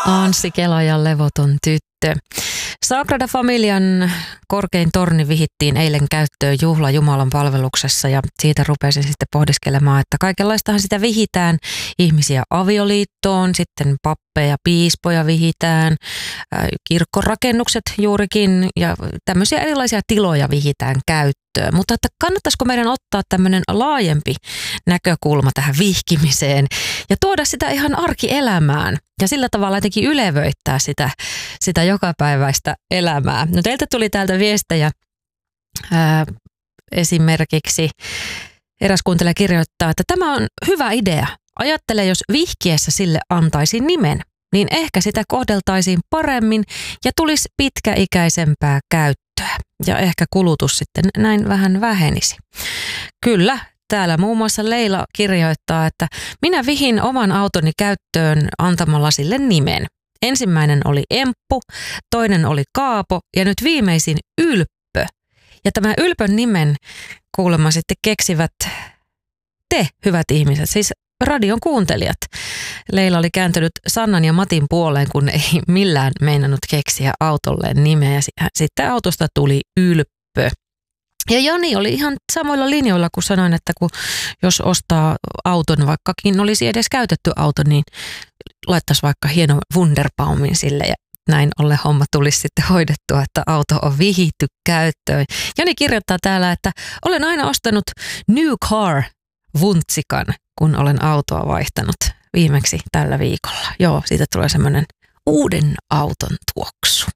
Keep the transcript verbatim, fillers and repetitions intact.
Anssi Kela ja Levoton tyttö. Sagrada Familian korkein torni vihittiin eilen käyttöön juhla Jumalan palveluksessa ja siitä rupesin sitten pohdiskelemaan, että kaikenlaistahan sitä vihitään. Ihmisiä avioliittoon, sitten pappeja, piispoja vihitään, kirkkorakennukset juurikin ja tämmöisiä erilaisia tiloja vihitään käyttöön. Mutta että kannattaisiko meidän ottaa tämmöinen laajempi näkökulma tähän vihkimiseen ja tuoda sitä ihan arkielämään ja sillä tavalla jotenkin ylevöittää sitä, sitä jokapäiväistä elämää. No teiltä tuli täältä viestejä ää, esimerkiksi eräs kuuntelija kirjoittaa, että tämä on hyvä idea. Ajattele, jos vihkiessä sille antaisi nimen, niin ehkä sitä kohdeltaisiin paremmin ja tulisi pitkäikäisempää käyttöä. Ja ehkä kulutus sitten näin vähän vähenisi. Kyllä, täällä muun muassa Leila kirjoittaa, että minä vihin oman autoni käyttöön antamalla sille nimen. Ensimmäinen oli Emppu, toinen oli Kaapo ja nyt viimeisin Ylppö. Ja tämän Ylpön nimen kuulemma sitten keksivät te, hyvät ihmiset, siis radion kuuntelijat. Leila oli kääntynyt Sannan ja Matin puoleen, kun ei millään meinannut keksiä autolleen nimeä ja sitten autosta tuli Ylppö. Ja Jani oli ihan samoilla linjoilla, kun sanoin, että kun jos ostaa auton, vaikkakin olisi edes käytetty auto, niin laittaisi vaikka hieno Wunderbaumin sille ja näin ollen homma tulisi sitten hoidettua, että auto on vihitty käyttöön. Jani kirjoittaa täällä, että olen aina ostanut New Car vuntsikan, kun olen autoa vaihtanut viimeksi tällä viikolla. Joo, siitä tulee semmoinen uuden auton tuoksu.